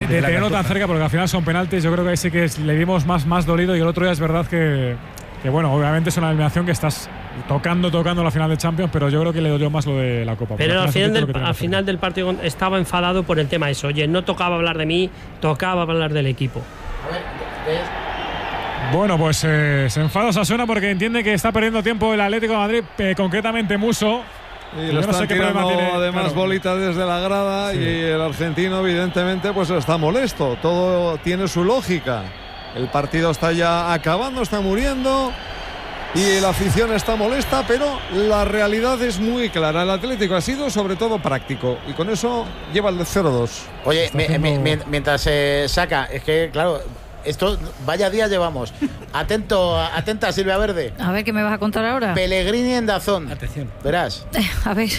de tenerlo tan cerca, porque al final son penaltis. Yo creo que ahí sí que le dimos más dolido, y el otro día es verdad que bueno, obviamente es una eliminación que estás tocando la final de Champions, pero yo creo que le dolió más lo de la Copa. Pero al final del partido estaba enfadado por el tema eso. Oye, no tocaba hablar de mí, tocaba hablar del equipo. Bueno, pues se enfada Osasuna porque entiende que está perdiendo tiempo el Atlético de Madrid, concretamente Muso. Y lo están tirando además bolitas desde la grada, sí. Y el argentino evidentemente pues está molesto. Todo tiene su lógica. El partido está ya acabando, está muriendo y la afición está molesta, pero la realidad es muy clara. El Atlético ha sido sobre todo práctico y con eso lleva el 0-2. Oye, mientras se saca, es que claro, esto vaya día llevamos. Atenta Silvia Verde. A ver, ¿qué me vas a contar ahora? Pellegrini en DAZN. Atención. Verás. A ver.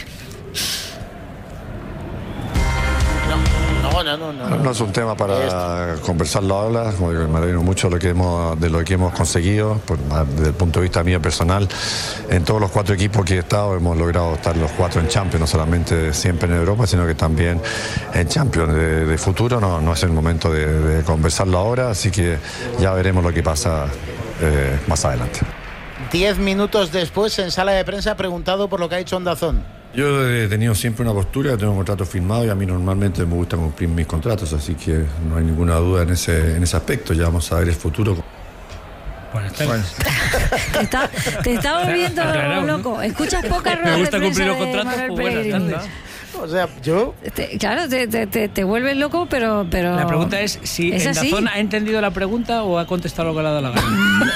No es un tema para conversarlo ahora. Como digo, me alegro mucho de lo que hemos conseguido. Desde el punto de vista mío personal, en todos los 4 equipos que he estado hemos logrado estar los 4 en Champions, no solamente siempre en Europa, sino que también en Champions. De futuro no es el momento de conversarlo ahora, así que ya veremos lo que pasa más adelante. 10 minutos después, en sala de prensa, preguntado por lo que ha hecho en DAZN. Yo he tenido siempre una postura, tengo un contrato firmado y a mí normalmente me gusta cumplir mis contratos, así que no hay ninguna duda en ese aspecto. Ya vamos a ver el futuro. Buenas tardes. Te está volviendo loco. Escuchas pocas ruedas. Me gusta de cumplir los prensa contratos, de pues buenas tardes. O sea, yo... Claro, te vuelves loco, pero... La pregunta es si el DAZN ha entendido la pregunta o ha contestado lo que le ha dado la gana.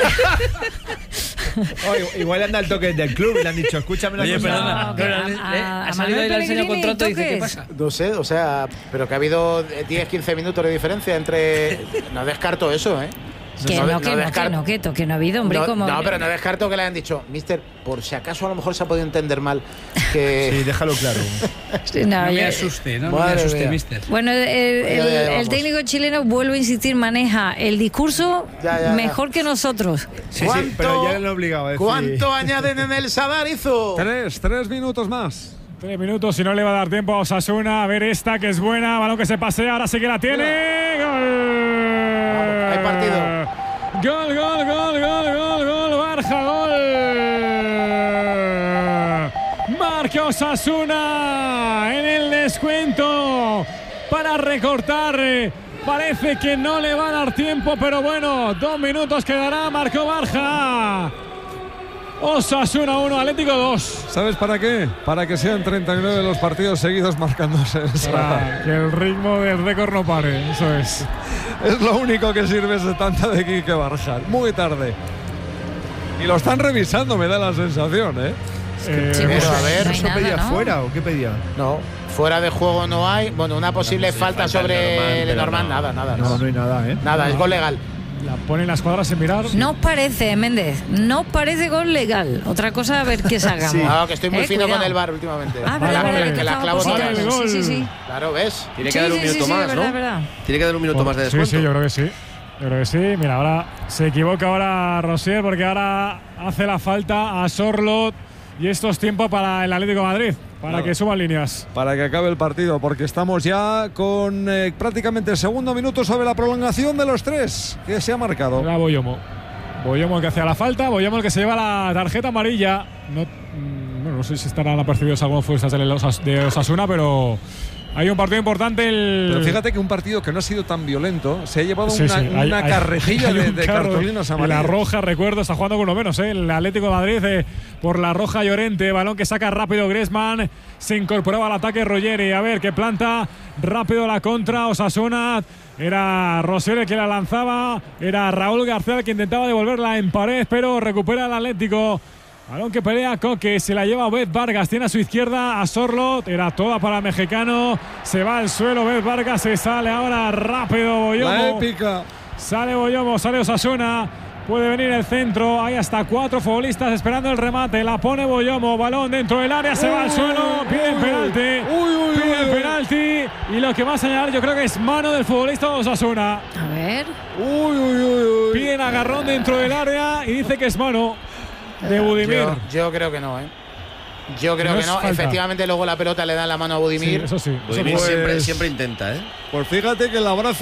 Igual anda al toque del club y le han dicho, escúchame la Oye, cosa. perdona, ha salido y le ha enseñado contrato y dice, ¿qué pasa? No sé, o sea, pero que ha habido 10-15 minutos de diferencia entre... No descarto eso, ¿eh? Que no ha habido, hombre. No, pero no descarto que le hayan dicho, mister, por si acaso a lo mejor se ha podido entender mal. Que... Sí, déjalo claro. No me asuste, no me asuste, mister. Bueno, el técnico chileno, vuelvo a insistir, maneja el discurso mejor que nosotros. Sí, pero ya le han obligado a decir. ¿Cuánto añaden en el Sadarizo? 3 minutos más. 3 minutos y no le va a dar tiempo a Osasuna. A ver esta que es buena, balón que se pasea, ahora sí que la tiene. ¡Gol! Vamos, hay partido. Gol, Barja, gol. Marca Osasuna en el descuento para recortar. Parece que no le va a dar tiempo, pero bueno, 2 minutos quedará. Marcó Barja. Osasuna 1, Atlético 2. ¿Sabes para qué? Para que sean 39 los partidos seguidos marcándose. Para que el ritmo del récord no pare, eso es. Es lo único que sirve ese tanto de Quique Barja. Muy tarde. Y lo están revisando, me da la sensación, ¿eh? Pero a ver, ¿eso pedía fuera o qué pedía? No, fuera de juego no hay. Bueno, una posible falta sobre Lenormand, nada. No hay nada, ¿eh? Nada, es gol legal. La ponen la escuadra sin mirar. No os parece, Méndez, no os parece gol legal. Otra cosa, a ver qué sacamos. Sí. No, que estoy muy fino cuidado con el VAR últimamente. Vale, que la clavo todas. Sí. Claro, ¿ves? Tiene que dar un minuto más, ¿no? Verdad. Tiene que dar un minuto más de descuento. Sí, yo creo que sí. Mira, ahora se equivoca ahora Rosier porque ahora hace la falta a Sorlot y esto es tiempo para el Atlético de Madrid. Para que suban líneas. Para que acabe el partido, porque estamos ya con prácticamente el segundo minuto sobre la prolongación de los 3 que se ha marcado. Era Boyomo el que hacía la falta, Boyomo el que se lleva la tarjeta amarilla. No sé si estarán apercibidos algunos futbolistas de Osasuna, pero hay un partido importante. Pero fíjate que un partido que no ha sido tan violento se ha llevado una carrejilla de cartulinas amarillas. La roja, recuerdo, está jugando con uno menos, el Atlético de Madrid por la roja Llorente. Balón que saca rápido Griezmann. Se incorporaba al ataque Ruggeri. A ver, que planta rápido la contra Osasuna. Era Rosier el que la lanzaba. Era Raúl García el que intentaba devolverla en pared, pero recupera el Atlético. Balón que pelea Coque, se la lleva Obed Vargas, tiene a su izquierda a Sorlot, era toda para el mexicano, se va al suelo Obed Vargas, se sale ahora rápido Boyomo. La épica. Sale Boyomo, sale Osasuna, puede venir el centro, hay hasta 4 futbolistas esperando el remate, la pone Boyomo, balón dentro del área, se va al suelo, piden penalti, y lo que va a señalar yo creo que es mano del futbolista de Osasuna. A ver. Piden agarrón dentro del área y dice que es mano de Budimir. Yo creo que no, ¿eh? Yo creo que no. Efectivamente, luego la pelota le da la mano a Budimir. Sí, eso sí. Budimir siempre intenta, ¿eh? Pues fíjate que el abrazo